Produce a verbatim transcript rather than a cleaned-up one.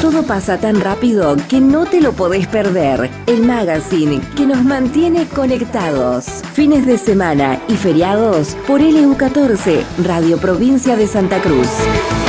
todo pasa tan rápido que no te lo podés perder. El magazine que nos mantiene conectados. Fines de semana y feriados por L U catorce, Radio Provincia de Santa Cruz.